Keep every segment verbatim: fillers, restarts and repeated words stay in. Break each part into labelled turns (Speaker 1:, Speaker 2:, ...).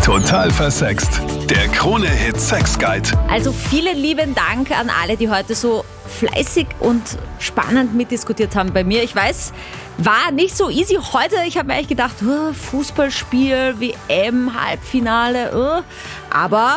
Speaker 1: Total versext. Der Krone-Hit Sex Guide.
Speaker 2: Also vielen lieben Dank an alle, die heute so fleißig und spannend mitdiskutiert haben bei mir. Ich weiß, war nicht so easy heute. Ich habe mir echt gedacht, oh, Fußballspiel, W M, Halbfinale. Oh. Aber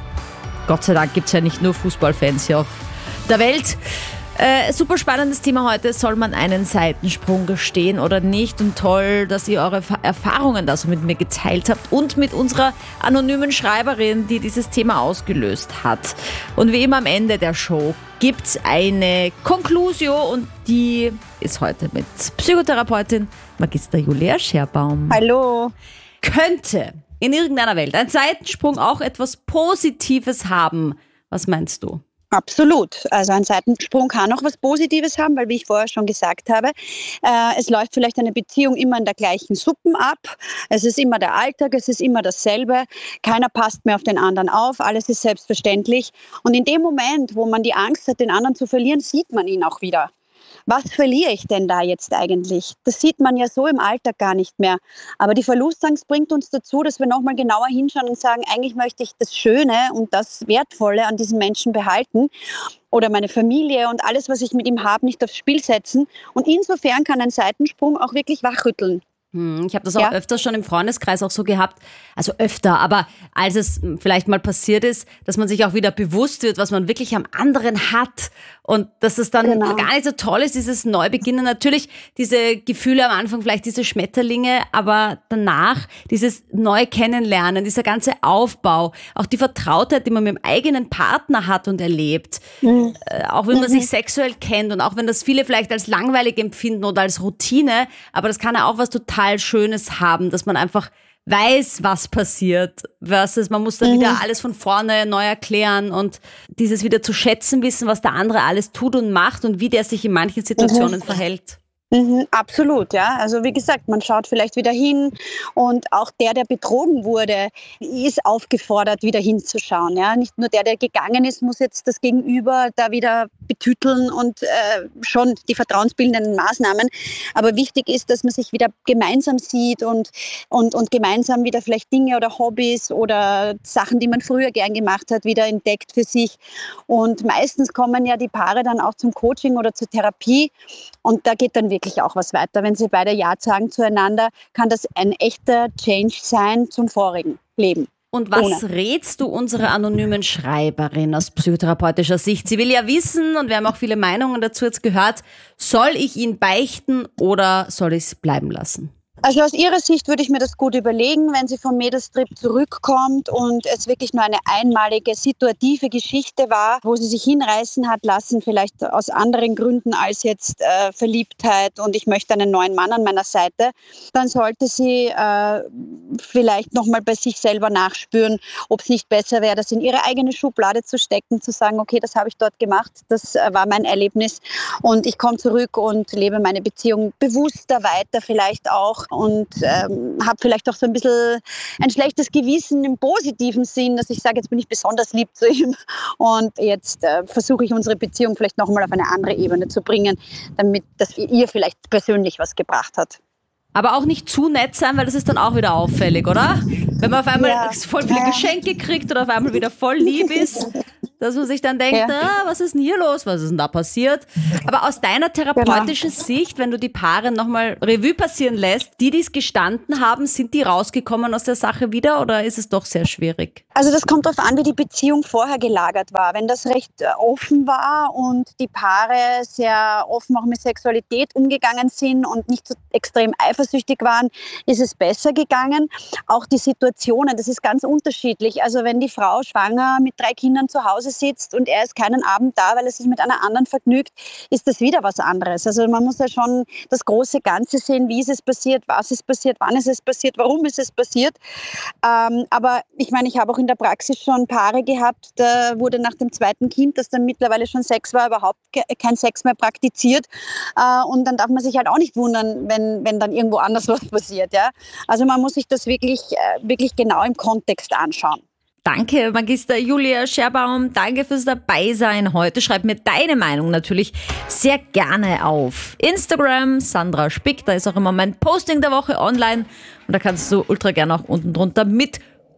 Speaker 2: Gott sei Dank gibt es ja nicht nur Fußballfans hier auf der Welt. Äh, super spannendes Thema heute. Soll man einen Seitensprung gestehen oder nicht? Und toll, dass ihr eure Erfahrungen da so mit mir geteilt habt und mit unserer anonymen Schreiberin, die dieses Thema ausgelöst hat. Und wie immer am Ende der Show gibt's eine Conclusio und die ist heute mit Psychotherapeutin Magister Julia Scherbaum.
Speaker 3: Hallo.
Speaker 2: Könnte in irgendeiner Welt ein Seitensprung auch etwas Positives haben? Was meinst du?
Speaker 3: Absolut. Also ein Seitensprung kann auch was Positives haben, weil wie ich vorher schon gesagt habe, äh, es läuft vielleicht eine Beziehung immer in der gleichen Suppen ab. Es ist immer der Alltag, es ist immer dasselbe. Keiner passt mehr auf den anderen auf, alles ist selbstverständlich. Und in dem Moment, wo man die Angst hat, den anderen zu verlieren, sieht man ihn auch wieder. Was verliere ich denn da jetzt eigentlich? Das sieht man ja so im Alltag gar nicht mehr. Aber die Verlustangst bringt uns dazu, dass wir nochmal genauer hinschauen und sagen, eigentlich möchte ich das Schöne und das Wertvolle an diesem Menschen behalten oder meine Familie und alles, was ich mit ihm habe, nicht aufs Spiel setzen. Und insofern kann ein Seitensprung auch wirklich wachrütteln.
Speaker 2: Ich habe das auch ja. öfters schon im Freundeskreis auch so gehabt, also öfter, aber als es vielleicht mal passiert ist, dass man sich auch wieder bewusst wird, was man wirklich am anderen hat und dass es dann genau. gar nicht so toll ist, dieses Neubeginnen. Natürlich diese Gefühle am Anfang, vielleicht diese Schmetterlinge, aber danach dieses neue Kennenlernen, dieser ganze Aufbau, auch die Vertrautheit, die man mit dem eigenen Partner hat und erlebt, mhm. äh, auch wenn man mhm. sich sexuell kennt und auch wenn das viele vielleicht als langweilig empfinden oder als Routine, aber das kann ja auch was total Schönes haben, dass man einfach weiß, was passiert, versus man muss dann mhm. wieder alles von vorne neu erklären und dieses wieder zu schätzen wissen, was der andere alles tut und macht und wie der sich in manchen Situationen mhm. verhält.
Speaker 3: Mhm, absolut, ja. Also wie gesagt, man schaut vielleicht wieder hin und auch der, der betrogen wurde, ist aufgefordert, wieder hinzuschauen. Ja. Nicht nur der, der gegangen ist, muss jetzt das Gegenüber da wieder betüteln und äh, schon die vertrauensbildenden Maßnahmen. Aber wichtig ist, dass man sich wieder gemeinsam sieht und, und, und gemeinsam wieder vielleicht Dinge oder Hobbys oder Sachen, die man früher gern gemacht hat, wieder entdeckt für sich. Und meistens kommen ja die Paare dann auch zum Coaching oder zur Therapie und da geht dann wirklich auch was weiter. Wenn sie beide Ja sagen zueinander, kann das ein echter Change sein zum vorigen Leben.
Speaker 2: Und was
Speaker 3: Ohne.
Speaker 2: rätst du unserer anonymen Schreiberin aus psychotherapeutischer Sicht? Sie will ja wissen, und wir haben auch viele Meinungen dazu jetzt gehört, soll ich ihn beichten oder soll ich es bleiben lassen?
Speaker 3: Also aus ihrer Sicht würde ich mir das gut überlegen, wenn sie vom Mädelstrip zurückkommt und es wirklich nur eine einmalige situative Geschichte war, wo sie sich hinreißen hat lassen, vielleicht aus anderen Gründen als jetzt äh, Verliebtheit und ich möchte einen neuen Mann an meiner Seite, dann sollte sie äh, vielleicht nochmal bei sich selber nachspüren, ob es nicht besser wäre, das in ihre eigene Schublade zu stecken, zu sagen, okay, das habe ich dort gemacht, das äh, war mein Erlebnis und ich komme zurück und lebe meine Beziehung bewusster weiter vielleicht auch. Und ähm, habe vielleicht auch so ein bisschen ein schlechtes Gewissen im positiven Sinn, dass ich sage, jetzt bin ich besonders lieb zu ihm und jetzt äh, versuche ich unsere Beziehung vielleicht nochmal auf eine andere Ebene zu bringen, damit das ihr vielleicht persönlich was gebracht hat.
Speaker 2: Aber auch nicht zu nett sein, weil das ist dann auch wieder auffällig, oder? Wenn man auf einmal ja. voll viele Geschenke kriegt oder auf einmal wieder voll lieb ist, dass man sich dann denkt, ja. ah, was ist denn hier los, was ist denn da passiert? Aber aus deiner therapeutischen genau. Sicht, wenn du die Paare nochmal Revue passieren lässt, die, die es gestanden haben, sind die rausgekommen aus der Sache wieder oder ist es doch sehr schwierig?
Speaker 3: Also das kommt darauf an, wie die Beziehung vorher gelagert war. Wenn das recht offen war und die Paare sehr offen auch mit Sexualität umgegangen sind und nicht so extrem eifersüchtig waren, ist es besser gegangen. Auch die Situationen, das ist ganz unterschiedlich. Also wenn die Frau schwanger mit drei Kindern zu Hause sitzt und er ist keinen Abend da, weil er sich mit einer anderen vergnügt, ist das wieder was anderes. Also man muss ja schon das große Ganze sehen, wie ist es passiert, was ist passiert, wann ist es passiert, warum ist es passiert. Ähm, aber ich meine, ich habe auch in der Praxis schon Paare gehabt, da wurde nach dem zweiten Kind, das dann mittlerweile schon Sex war, überhaupt kein Sex mehr praktiziert. Äh, und dann darf man sich halt auch nicht wundern, wenn, wenn dann irgendwo anders was passiert. Ja? Also man muss sich das wirklich, äh, wirklich genau im Kontext anschauen.
Speaker 2: Danke, Magister Julia Scherbaum. Danke fürs Dabeisein heute. Schreib mir deine Meinung natürlich sehr gerne auf Instagram, Sandra Spick. Da ist auch immer mein Posting der Woche online. Und da kannst du ultra gerne auch unten drunter mit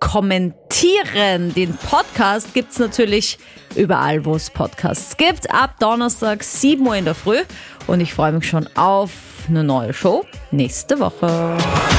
Speaker 2: kommentieren. Den Podcast gibt es natürlich überall, wo es Podcasts gibt. Ab Donnerstag, sieben Uhr in der Früh. Und ich freue mich schon auf eine neue Show nächste Woche.